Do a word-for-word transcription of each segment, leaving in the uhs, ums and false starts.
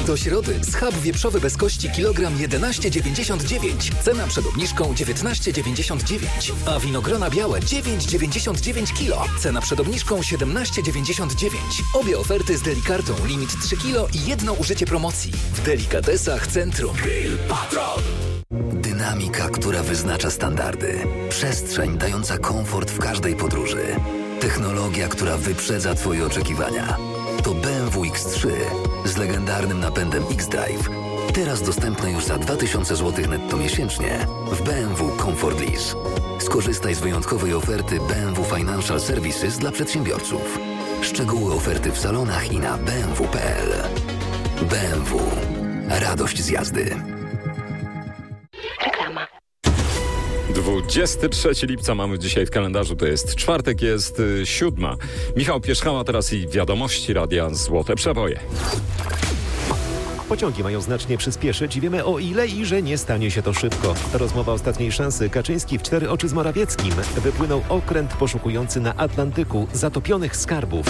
Do środy schab wieprzowy bez kości kilogram jedenaście dziewięćdziesiąt dziewięć. Cena przed obniżką dziewiętnaście dziewięćdziesiąt dziewięć. A winogrona białe dziewięć dziewięćdziesiąt dziewięć kilo. Cena przed obniżką siedemnaście dziewięćdziesiąt dziewięć. Obie oferty z Delikartą. Limit trzy kilo i jedno użycie promocji. W Delikatesach Centrum. Grill Patrol. Dynamika, która wyznacza standardy. Przestrzeń dająca komfort w każdej podróży. Technologia, która wyprzedza Twoje oczekiwania. To B M W X trzy z legendarnym napędem X-Drive. Teraz dostępne już za dwa tysiące złotych netto miesięcznie w B M W Comfort Lease. Skorzystaj z wyjątkowej oferty B M W Financial Services dla przedsiębiorców. Szczegóły oferty w salonach i na b m w kropka p l. B M W. Radość z jazdy. Reklama. dwudziestego trzeciego lipca mamy dzisiaj w kalendarzu, to jest czwartek, jest y, siódma. Michał Pierzchała teraz i wiadomości Radia Złote Przeboje. Pociągi mają znacznie przyspieszyć i wiemy o ile i że nie stanie się to szybko. Rozmowa ostatniej szansy. Kaczyński w cztery oczy z Morawieckim. Wypłynął okręt poszukujący na Atlantyku zatopionych skarbów.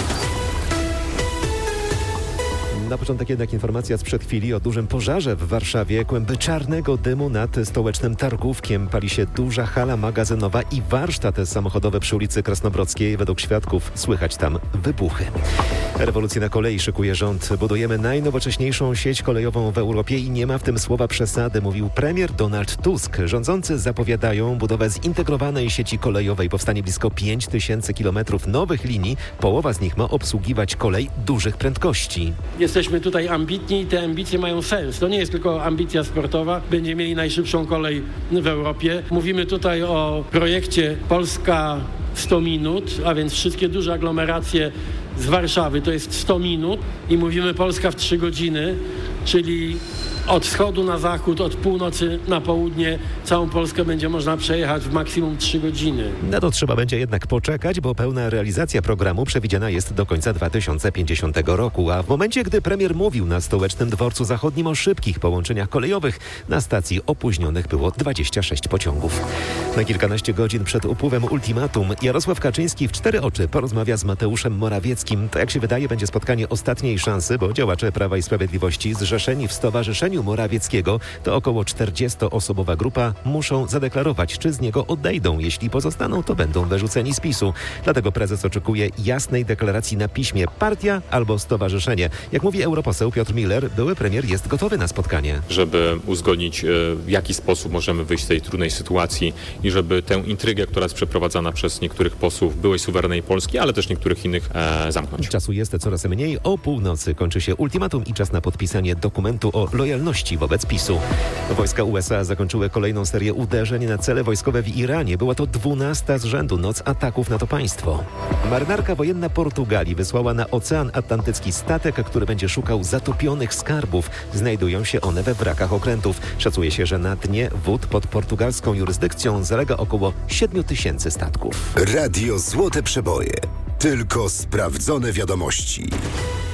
Na początek jednak informacja sprzed chwili o dużym pożarze w Warszawie. Kłęby czarnego dymu nad stołecznym Targówkiem. Pali się duża hala magazynowa i warsztat samochodowy przy ulicy Krasnobrodzkiej. Według świadków słychać tam wybuchy. Rewolucję na kolei szykuje rząd. Budujemy najnowocześniejszą sieć kolejową w Europie i nie ma w tym słowa przesady, mówił premier Donald Tusk. Rządzący zapowiadają budowę zintegrowanej sieci kolejowej. Powstanie blisko pięć tysięcy kilometrów nowych linii. Połowa z nich ma obsługiwać kolej dużych prędkości. Jesteśmy tutaj ambitni i te ambicje mają sens. To nie jest tylko ambicja sportowa. Będziemy mieli najszybszą kolej w Europie. Mówimy tutaj o projekcie Polska sto minut, a więc wszystkie duże aglomeracje z Warszawy to jest sto minut i mówimy Polska w trzy godziny, czyli od wschodu na zachód, od północy na południe całą Polskę będzie można przejechać w maksimum trzy godziny. Na to trzeba będzie jednak poczekać, bo pełna realizacja programu przewidziana jest do końca dwa tysiące pięćdziesiątego roku, a w momencie, gdy premier mówił na Stołecznym Dworcu Zachodnim o szybkich połączeniach kolejowych, na stacji opóźnionych było dwadzieścia sześć pociągów. Na kilkanaście godzin przed upływem ultimatum Jarosław Kaczyński w cztery oczy porozmawia z Mateuszem Morawieckim. To, jak się wydaje, będzie spotkanie ostatniej szansy, bo działacze Prawa i Sprawiedliwości zrzeszeni w Stowarzyszeniu Morawieckiego, to około czterdziestoosobowa grupa, muszą zadeklarować, czy z niego odejdą. Jeśli pozostaną, to będą wyrzuceni z PiSu. Dlatego prezes oczekuje jasnej deklaracji na piśmie: partia albo stowarzyszenie. Jak mówi europoseł Piotr Miller, były premier jest gotowy na spotkanie. Żeby uzgodnić, w jaki sposób możemy wyjść z tej trudnej sytuacji i żeby tę intrygę, która jest przeprowadzana przez niektórych posłów byłej suwerennej Polski, ale też niektórych innych, e, zamknąć. Czasu jest coraz mniej. O północy kończy się ultimatum i czas na podpisanie dokumentu o lojalności wobec PiSu. Wojska U S A zakończyły kolejną serię uderzeń na cele wojskowe w Iranie. Była to dwunasta z rzędu noc ataków na to państwo. Marynarka wojenna Portugalii wysłała na Ocean Atlantycki statek, który będzie szukał zatopionych skarbów. Znajdują się one we wrakach okrętów. Szacuje się, że na dnie wód pod portugalską jurysdykcją zalega około siedmiu tysięcy statków. Radio Złote Przeboje. Tylko sprawdzone wiadomości.